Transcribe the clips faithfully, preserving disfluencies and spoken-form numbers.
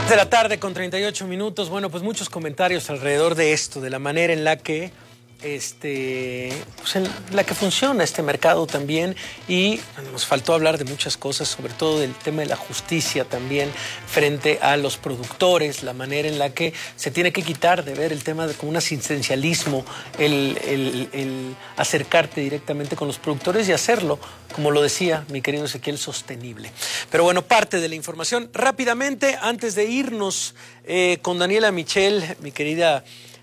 De la tarde con treinta y ocho minutos. Bueno, pues muchos comentarios alrededor de esto, de la manera en la que este, pues en la que funciona este mercado también, y nos faltó hablar de muchas cosas, sobre todo del tema de la justicia también frente a los productores, la manera en la que se tiene que quitar de ver el tema de como un asistencialismo, el, el, el acercarte directamente con los productores y hacerlo, como lo decía mi querido Ezequiel, sostenible. Pero bueno, parte de la información rápidamente antes de irnos eh, con Daniela Michel, mi querida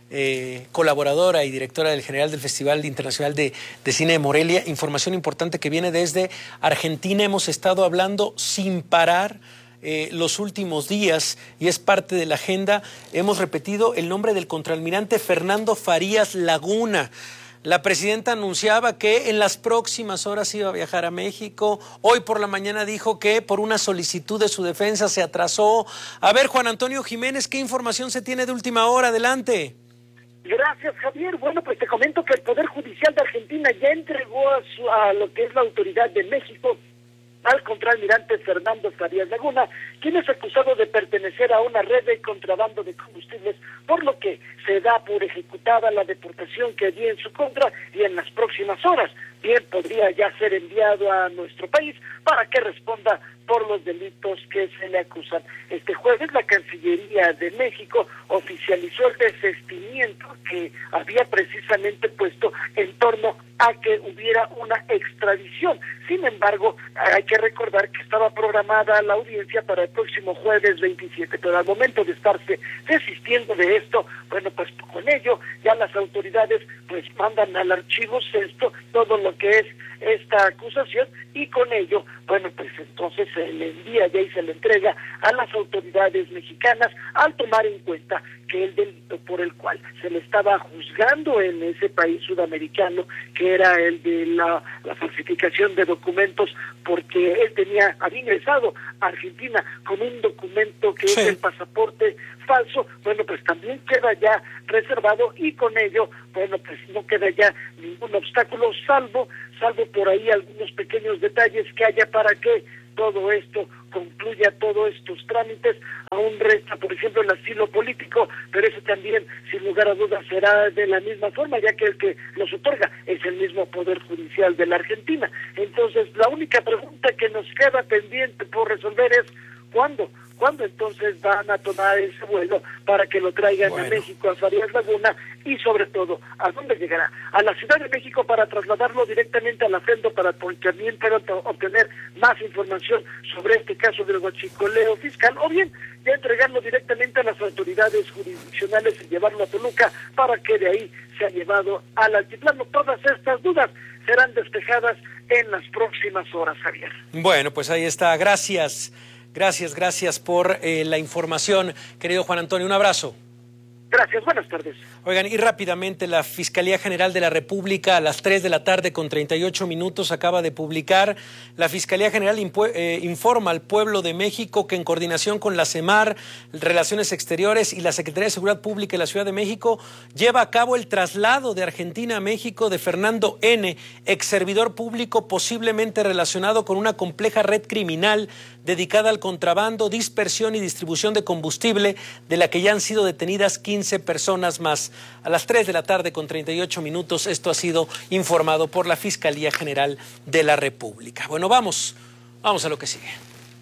Eh, colaboradora y directora del general del Festival Internacional de, de Cine de Morelia. Información importante que viene desde Argentina. Hemos estado hablando sin parar eh, los últimos días y es parte de la agenda. Hemos repetido el nombre del contraalmirante Fernando Farías Laguna. La presidenta anunciaba que en las próximas horas iba a viajar a México. Hoy por la mañana dijo que por una solicitud de su defensa se atrasó. A ver, Juan Antonio Jiménez, ¿qué información se tiene de última hora? Adelante. Gracias, Javier. Bueno, pues te comento que el Poder Judicial de Argentina ya entregó a, su, a lo que es la autoridad de México al contraalmirante Fernando Farías Laguna, quien es acusado de pertenecer a una red de contrabando de combustibles, por lo que se da por ejecutada la deportación que había en su contra y en las próximas horas bien podría ya ser enviado a nuestro país para que responda por los delitos que se le acusan. Este jueves la Cancillería de México oficializó el desistimiento que había precisamente puesto en torno a que hubiera una extradición. Sin embargo, hay que recordar que estaba programada la audiencia para el próximo jueves veintisiete, pero al momento de estarse desistiendo de esto, bueno, pues con ello ya las autoridades pues mandan al archivo sexto todo lo que es esta acusación y con ello, bueno, pues entonces se le envía ya y se le entrega a las autoridades mexicanas al tomar en cuenta que el delito por el cual se le estaba juzgando en ese país sudamericano, que era el de la, la falsificación de documentos, porque él tenía, había ingresado a Argentina con un documento que sí. es el pasaporte falso, bueno, pues también queda ya reservado y con ello, bueno, pues no queda ya ningún obstáculo, salvo, salvo por ahí algunos pequeños detalles que haya para que todo esto concluya, todos estos trámites. Aún resta, por ejemplo, el asilo político, pero eso también, sin lugar a dudas, será de la misma forma, ya que el que los otorga es el mismo Poder Judicial de la Argentina. Entonces, la única pregunta que nos queda pendiente por resolver es, ¿cuándo? ¿Cuándo entonces van a tomar ese vuelo para que lo traigan bueno. a México, a Farías Laguna, y sobre todo, ¿a dónde llegará? ¿A la Ciudad de México para trasladarlo directamente a la Frente para también para obtener más información sobre este caso del huachicoleo fiscal? O bien, ya entregarlo directamente a las autoridades jurisdiccionales y llevarlo a Toluca para que de ahí sea llevado al altiplano. Todas estas dudas serán despejadas en las próximas horas, Javier. Bueno, pues ahí está. Gracias. Gracias, gracias por eh, la información, querido Juan Antonio. Un abrazo. Gracias, buenas tardes. Oigan, y rápidamente, la Fiscalía General de la República a las tres de la tarde con treinta y ocho minutos acaba de publicar. La Fiscalía General eh, informa al pueblo de México que en coordinación con la CEMAR, Relaciones Exteriores y la Secretaría de Seguridad Pública de la Ciudad de México lleva a cabo el traslado de Argentina a México de Fernando N., ex servidor público posiblemente relacionado con una compleja red criminal dedicada al contrabando, dispersión y distribución de combustible, de la que ya han sido detenidas quince personas más. A las tres de la tarde con treinta y ocho minutos, esto ha sido informado por la Fiscalía General de la República. Bueno, vamos, vamos a lo que sigue.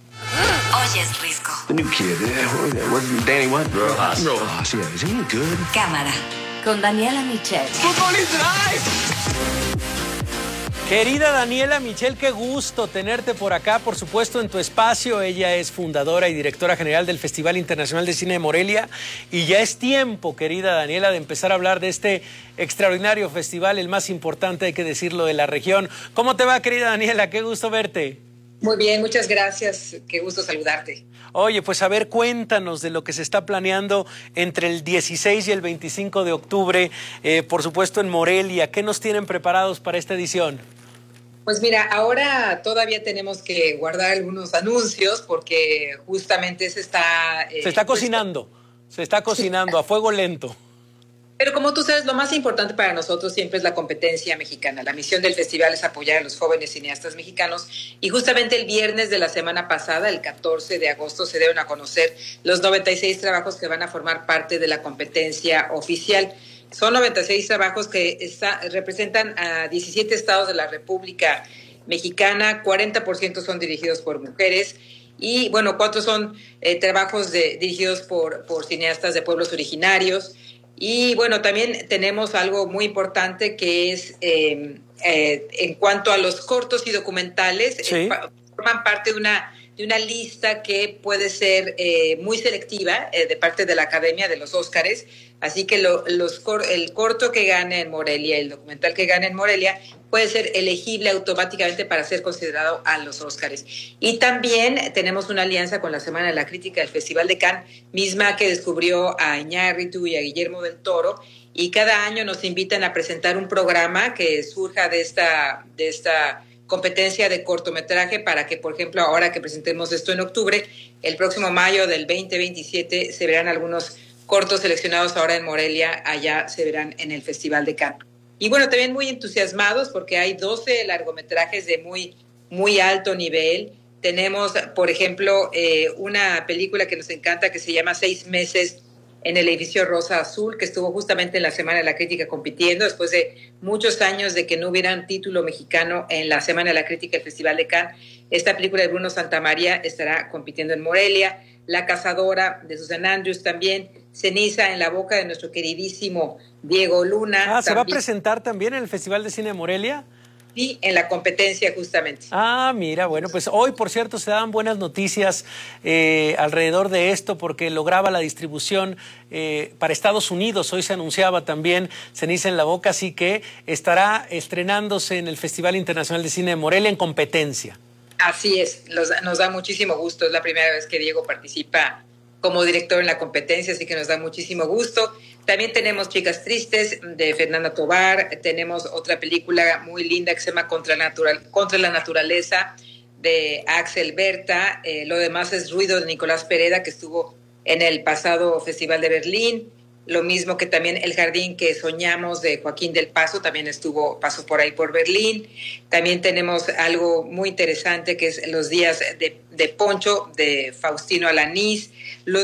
Oyes Risco. The new kid, uh, what's Danny what? Rojas. Rojas, yeah, is he good? Cámara, con Daniela Michel. Fútbol is life. Querida Daniela Michel, qué gusto tenerte por acá, por supuesto, en tu espacio. Ella es fundadora y directora general del Festival Internacional de Cine de Morelia. Y ya es tiempo, querida Daniela, de empezar a hablar de este extraordinario festival, el más importante, hay que decirlo, de la región. ¿Cómo te va, querida Daniela? Qué gusto verte. Muy bien, muchas gracias. Qué gusto saludarte. Oye, pues a ver, cuéntanos de lo que se está planeando entre el dieciséis y el veinticinco de octubre, eh, por supuesto en Morelia. ¿Qué nos tienen preparados para esta edición? Pues mira, ahora todavía tenemos que guardar algunos anuncios porque justamente se está... Eh, se está cocinando, pues, se está cocinando a fuego lento. Pero como tú sabes, lo más importante para nosotros siempre es la competencia mexicana. La misión del festival es apoyar a los jóvenes cineastas mexicanos y justamente el viernes de la semana pasada, el catorce de agosto, se dieron a conocer los noventa y seis trabajos que van a formar parte de la competencia oficial. Son noventa y seis trabajos que está, representan a diecisiete estados de la República Mexicana, cuarenta por ciento son dirigidos por mujeres y, bueno, cuatro son eh, trabajos de, dirigidos por, por cineastas de pueblos originarios. Y bueno, también tenemos algo muy importante que es eh, eh, en cuanto a los cortos y documentales, sí. eh, forman parte de una, de una lista que puede ser eh, muy selectiva eh, de parte de la Academia de los Óscares. Así que lo, los cor, el corto que gane en Morelia, el documental que gane en Morelia, puede ser elegible automáticamente para ser considerado a los Óscares. Y también tenemos una alianza con la Semana de la Crítica del Festival de Cannes, misma que descubrió a Iñárritu y a Guillermo del Toro, y cada año nos invitan a presentar un programa que surja de esta, de esta competencia de cortometraje para que, por ejemplo, ahora que presentemos esto en octubre, el próximo mayo del veinte veintisiete se verán algunos cortos seleccionados ahora en Morelia, allá se verán en el Festival de Cannes. Y bueno, también muy entusiasmados porque hay doce largometrajes de muy, muy alto nivel. Tenemos, por ejemplo, eh, una película que nos encanta que se llama Seis meses en el edificio Rosa Azul, que estuvo justamente en la Semana de la Crítica compitiendo, después de muchos años de que no hubiera un título mexicano en la Semana de la Crítica del Festival de Cannes. Esta película de Bruno Santamaría estará compitiendo en Morelia. La Cazadora, de Susan Andrews también. Ceniza en la boca, de nuestro queridísimo Diego Luna. Ah, ¿se también va a presentar también en el Festival de Cine de Morelia? Sí, en la competencia justamente. Ah, mira, bueno, pues hoy, por cierto, se dan buenas noticias eh, alrededor de esto porque lograba la distribución eh, para Estados Unidos. Hoy se anunciaba también Ceniza en la boca, así que estará estrenándose en el Festival Internacional de Cine de Morelia en competencia. Así es, nos, nos da muchísimo gusto. Es la primera vez que Diego participa como director en la competencia, así que nos da muchísimo gusto. También tenemos Chicas Tristes, de Fernanda Tovar. Tenemos otra película muy linda que se llama Contra, Natural, Contra la Naturaleza, de Axel Berta. Eh, lo demás es Ruido, de Nicolás Pereda, que estuvo en el pasado Festival de Berlín. Lo mismo que también El Jardín que Soñamos, de Joaquín del Paso, también estuvo, pasó por ahí por Berlín. También tenemos algo muy interesante que es Los días de, de Poncho, de Faustino Alanís. Los